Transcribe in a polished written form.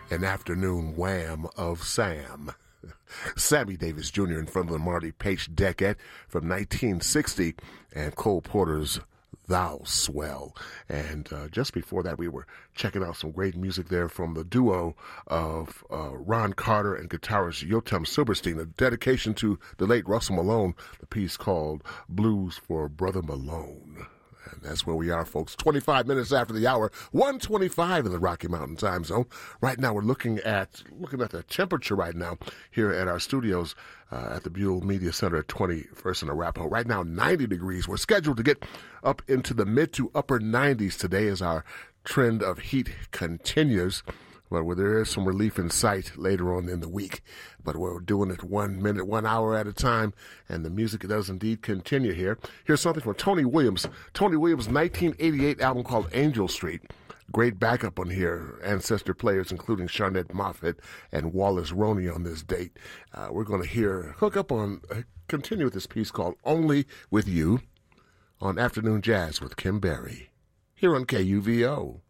An afternoon wham of Sam. Sammy Davis Jr. in front of the Marty Page decade from 1960 and Cole Porter's Thou Swell. And just before that, we were checking out some great music there from the duo of Ron Carter and guitarist Yotam Silverstein, a dedication to the late Russell Malone, the piece called Blues for Brother Malone. And that's where we are, folks. 25 minutes after the hour, 1:25 in the Rocky Mountain time zone. Right now, we're looking at the temperature right now here at our studios at the Buell Media Center at 21st and Arapahoe. Right now, 90 degrees. We're scheduled to get up into the mid to upper 90s today as our trend of heat continues. But where there is some relief in sight later on in the week. But we're doing it 1 minute, 1 hour at a time, and the music does indeed continue here. Here's something from Tony Williams. Tony Williams' 1988 album called Angel Street. Great backup on here. Ancestor players, including Sharnette Moffett and Wallace Roney on this date. We're going to continue with this piece called Only With You on Afternoon Jazz with Kim Berry here on KUVO.